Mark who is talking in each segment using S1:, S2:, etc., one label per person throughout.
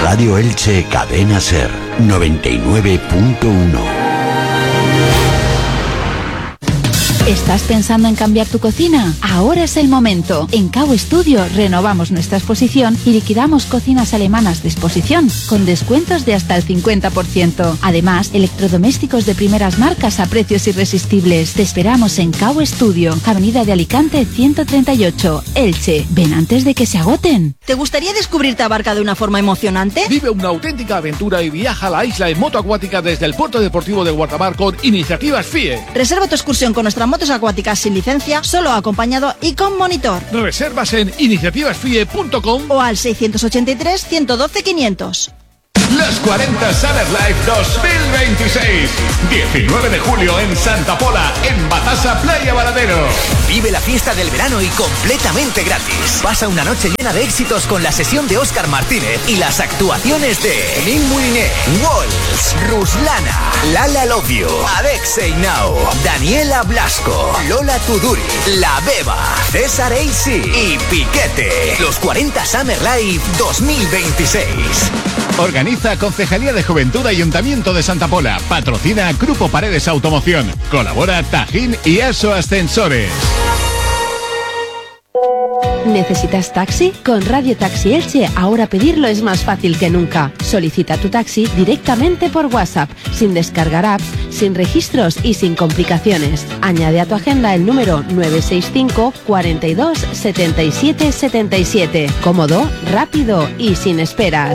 S1: Radio Elche Cadena Ser 99.1.
S2: ¿Estás pensando en cambiar tu cocina? Ahora es el momento. En Cau Studio renovamos nuestra exposición y liquidamos cocinas alemanas de exposición con descuentos de hasta el 50%. Además, electrodomésticos de primeras marcas a precios irresistibles. Te esperamos en Cau Studio, Avenida de Alicante 138, Elche. Ven antes de que se agoten.
S3: ¿Te gustaría descubrirte Abarca de una forma emocionante?
S4: Vive una auténtica aventura y viaja a la isla en moto acuática desde el puerto deportivo de Guardamar con Iniciativas FIE.
S3: Reserva tu excursión con nuestras motos acuáticas sin licencia, solo acompañado y con monitor.
S4: Reservas en iniciativasfie.com
S3: o al 683 112 500.
S5: Los 40 Summer Life 2026. 19 de julio en Santa Pola, en Batasa, Playa Varadero.
S6: Vive la fiesta del verano y completamente gratis. Pasa una noche llena de éxitos con la sesión de Óscar Martínez y las actuaciones de Emil Moulinet, Walls, Ruslana, Lala Love You, Alexei Now, Daniela Blasco, Lola Tuduri, La Beba, César Eisi y Piquete. Los 40 Summer Life 2026.
S5: Organiza Concejalía de Juventud Ayuntamiento de Santa Pola. Patrocina Grupo Paredes Automoción. Colabora Tajín y ASO Ascensores.
S2: ¿Necesitas taxi? Con Radio Taxi Elche ahora pedirlo es más fácil que nunca. Solicita tu taxi directamente por WhatsApp, sin descargar apps, sin registros y sin complicaciones. Añade a tu agenda el número 965 42 77 77. Cómodo, rápido y sin esperas.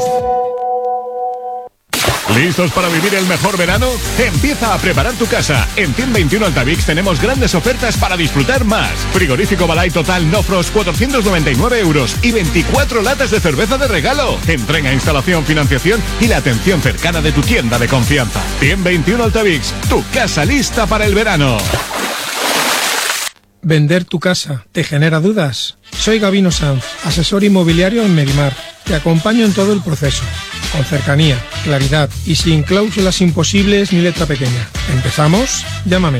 S5: ¿Listos para vivir el mejor verano? Empieza a preparar tu casa. En 121 Altavix tenemos grandes ofertas para disfrutar más. Frigorífico Balay Total No Frost 499 euros y 24 latas de cerveza de regalo. Entrega, instalación, financiación y la atención cercana de tu tienda de confianza. 121 Altavix, tu casa lista para el verano.
S7: ¿Vender tu casa te genera dudas? Soy Gabino Sanz, asesor inmobiliario en Medimar. Te acompaño en todo el proceso, con cercanía, claridad y sin cláusulas imposibles ni letra pequeña. ¿Empezamos? Llámame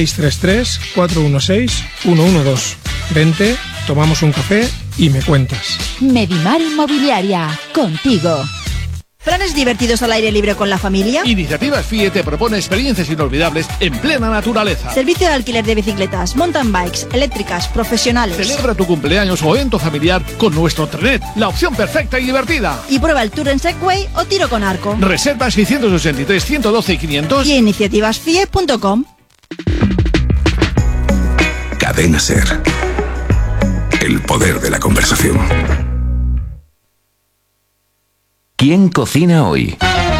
S7: 633-416-112. Vente, tomamos un café y me cuentas.
S2: Medimar Inmobiliaria, contigo.
S3: ¿Planes divertidos al aire libre con la familia?
S4: Iniciativas FIE te propone experiencias inolvidables en plena naturaleza.
S3: Servicio de alquiler de bicicletas, mountain bikes, eléctricas, profesionales.
S4: Celebra tu cumpleaños o evento familiar con nuestro trenet, la opción perfecta y divertida.
S3: Y prueba el tour en Segway o tiro con arco.
S4: Reserva 683 112 500
S3: y iniciativasfie.com.
S1: Cadena Ser. El poder de la conversación. ¿Quién cocina hoy?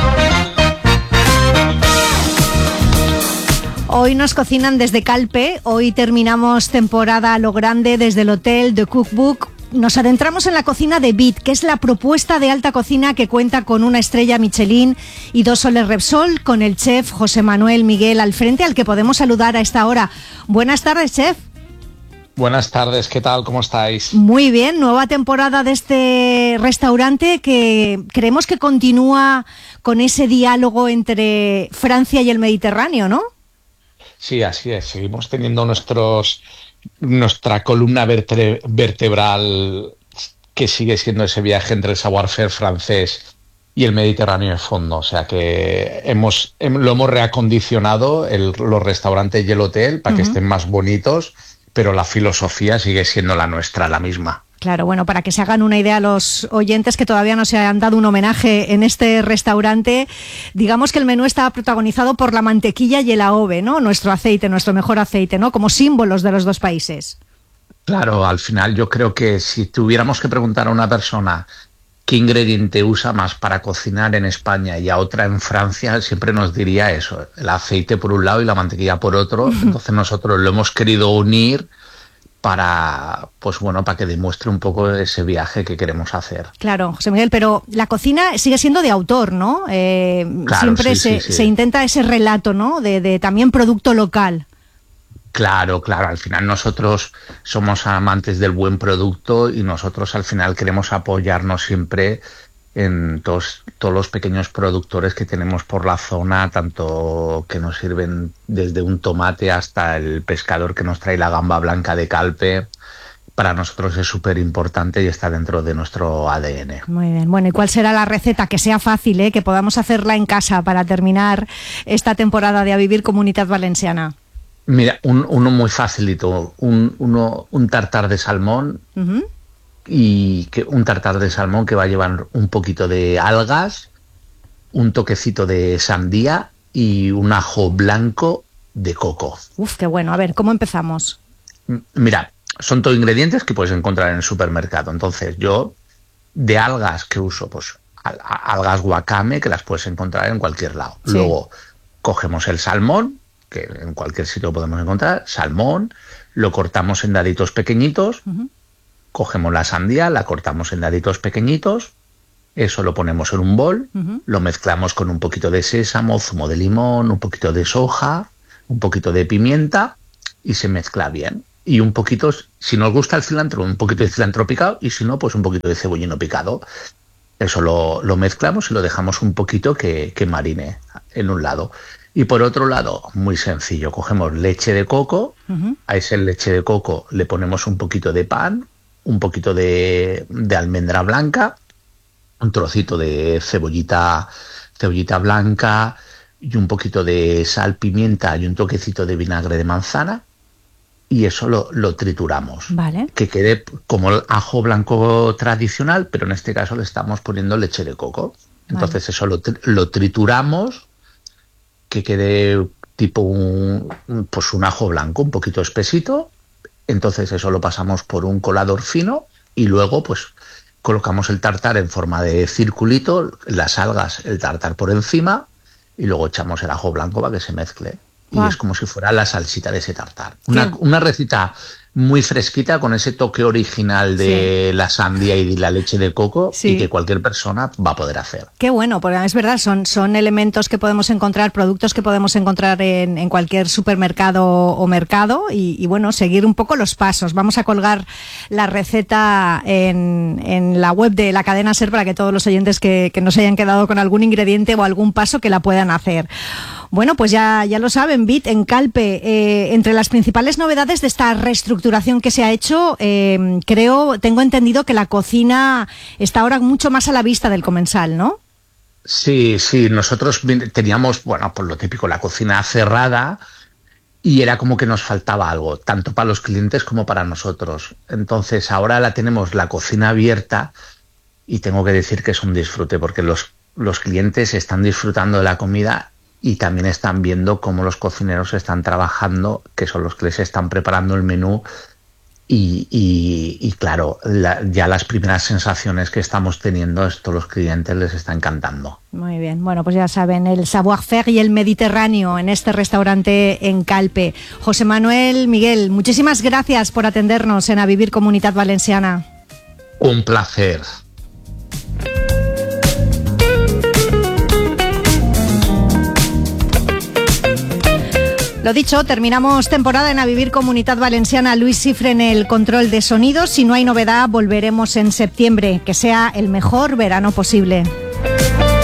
S8: Hoy nos cocinan desde Calpe. Hoy terminamos temporada a lo grande desde el hotel The Cookbook. Nos adentramos en la cocina de Bit, que es la propuesta de alta cocina que cuenta con una estrella Michelin y 2 soles Repsol, con el chef José Manuel Miguel al frente, al que podemos saludar a esta hora. Buenas tardes, chef.
S9: Buenas tardes, ¿qué tal? ¿Cómo estáis?
S8: Muy bien, nueva temporada de este restaurante que creemos que continúa con ese diálogo entre Francia y el Mediterráneo, ¿no?
S9: Sí, así es. Seguimos teniendo nuestra columna vertebral, que sigue siendo ese viaje entre el savoir-faire francés y el Mediterráneo de fondo. O sea que lo hemos reacondicionado, los restaurantes y el hotel, para que estén más bonitos, pero la filosofía sigue siendo la nuestra, la misma.
S8: Claro, bueno, para que se hagan una idea los oyentes que todavía no se han dado un homenaje en este restaurante, digamos que el menú está protagonizado por la mantequilla y el AOVE, ¿no? Nuestro aceite, nuestro mejor aceite, ¿no? Como símbolos de los dos países.
S9: Claro, al final yo creo que si tuviéramos que preguntar a una persona qué ingrediente usa más para cocinar en España y a otra en Francia, siempre nos diría eso, el aceite por un lado y la mantequilla por otro. Entonces nosotros lo hemos querido unir para que demuestre un poco ese viaje que queremos hacer.
S8: Claro, José Miguel, pero la cocina sigue siendo de autor, ¿no?
S9: Claro,
S8: siempre
S9: sí.
S8: se intenta ese relato, ¿no? De también producto local.
S9: Claro, al final nosotros somos amantes del buen producto y nosotros al final queremos apoyarnos siempre en todos los pequeños productores que tenemos por la zona, tanto que nos sirven desde un tomate hasta el pescador que nos trae la gamba blanca de Calpe, para nosotros es súper importante y está dentro de nuestro ADN.
S8: Muy bien. Bueno, ¿y cuál será la receta? Que sea fácil, que podamos hacerla en casa para terminar esta temporada de A Vivir Comunitat Valenciana.
S9: Mira, uno muy facilito, un tartar de salmón, y un tartar de salmón que va a llevar un poquito de algas, un toquecito de sandía y un ajo blanco de coco.
S8: Uf, qué bueno. A ver, ¿cómo empezamos?
S9: Mira, son todos ingredientes que puedes encontrar en el supermercado. Entonces, yo de algas que uso, pues algas wakame, que las puedes encontrar en cualquier lado. Sí. Luego cogemos el salmón, que en cualquier sitio podemos encontrar, salmón, lo cortamos en daditos pequeñitos, cogemos la sandía, la cortamos en daditos pequeñitos, eso lo ponemos en un bol, lo mezclamos con un poquito de sésamo, zumo de limón, un poquito de soja, un poquito de pimienta y se mezcla bien. Y un poquito, si nos gusta el cilantro, un poquito de cilantro picado, y si no, pues un poquito de cebollino picado. Eso lo mezclamos y lo dejamos un poquito que marine en un lado. Y por otro lado, muy sencillo, cogemos leche de coco, a esa leche de coco le ponemos un poquito de pan, un poquito de almendra blanca, un trocito de cebollita blanca y un poquito de sal, pimienta y un toquecito de vinagre de manzana. Y eso lo trituramos,
S8: vale,
S9: que quede como el ajo blanco tradicional, pero en este caso le estamos poniendo leche de coco. Entonces vale, eso lo trituramos, que quede tipo un ajo blanco, un poquito espesito. Entonces eso lo pasamos por un colador fino y luego pues colocamos el tartar en forma de circulito, las algas, el tartar por encima y luego echamos el ajo blanco para que se mezcle. Y es como si fuera la salsita de ese tartar. Una receta muy fresquita con ese toque original de la sandía y de la leche de coco y que cualquier persona va a poder hacer.
S8: Qué bueno, porque es verdad, son elementos que podemos encontrar, productos que podemos encontrar en cualquier supermercado o mercado y bueno, seguir un poco los pasos. Vamos a colgar la receta en la web de la cadena SER para que todos los oyentes que no se hayan quedado con algún ingrediente o algún paso que la puedan hacer. Bueno, pues ya lo saben, BIT en Calpe. Entre las principales novedades de esta reestructuración que se ha hecho, tengo entendido que la cocina está ahora mucho más a la vista del comensal, ¿no?
S9: Sí, nosotros teníamos, pues lo típico, la cocina cerrada y era como que nos faltaba algo, tanto para los clientes como para nosotros. Entonces ahora la tenemos la cocina abierta y tengo que decir que es un disfrute porque los clientes están disfrutando de la comida y también están viendo cómo los cocineros están trabajando, que son los que les están preparando el menú y claro, ya las primeras sensaciones que estamos teniendo, esto los clientes les está encantando.
S8: Muy bien, bueno, pues ya saben, el savoir-faire y el mediterráneo en este restaurante en Calpe. José Manuel, Miguel, muchísimas gracias por atendernos en A Vivir Comunitat Valenciana.
S9: Un placer.
S8: Lo dicho, terminamos temporada en A Vivir Comunitat Valenciana. Luis Cifre en el control de sonidos. Si no hay novedad, volveremos en septiembre. Que sea el mejor verano posible.